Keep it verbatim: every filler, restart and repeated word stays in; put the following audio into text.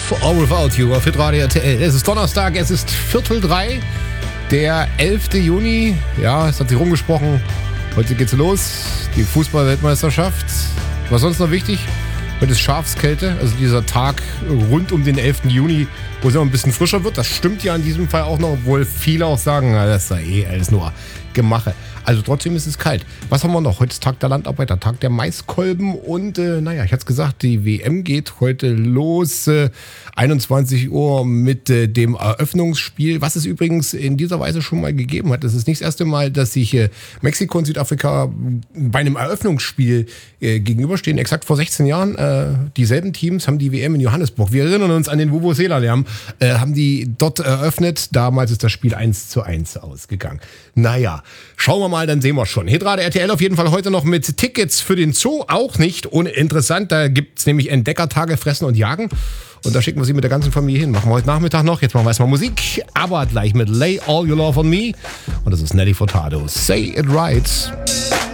or Without You auf Hitradio R T L. Es ist Donnerstag, es ist Viertel drei, der elfte Juni. Ja, es hat sich rumgesprochen. Heute geht's los, die Fußball-Weltmeisterschaft. Was sonst noch wichtig? Heute ist Schafskälte, also dieser Tag rund um den elften Juni, wo es immer ein bisschen frischer wird. Das stimmt ja in diesem Fall auch noch, obwohl viele auch sagen, das sei eh alles nur Gemache. Also trotzdem ist es kalt. Was haben wir noch? Heute ist Tag der Landarbeiter, Tag der Maiskolben und äh, naja, ich hatte es gesagt, die W M geht heute los. Äh, einundzwanzig Uhr mit äh, dem Eröffnungsspiel, was es übrigens in dieser Weise schon mal gegeben hat. Das ist nicht das erste Mal, dass sich äh, Mexiko und Südafrika bei einem Eröffnungsspiel äh, gegenüberstehen. Exakt vor sechzehn Jahren. Äh, dieselben Teams haben die W M in Johannesburg. Wir erinnern uns an den Vuvuzela-Lärm. Äh, haben die dort eröffnet. Damals ist das Spiel eins zu eins ausgegangen. Naja, schauen wir mal, dann sehen wir schon. Hitradio R T L auf jeden Fall heute noch mit Tickets für den Zoo. Auch nicht uninteressant. Da gibt's nämlich Entdeckertage, Fressen und Jagen. Und da schicken wir sie mit der ganzen Familie hin. Machen wir heute Nachmittag noch. Jetzt machen wir erstmal Musik. Aber gleich mit Lay All Your Love on Me. Und das ist Nelly Furtado. Say It Right.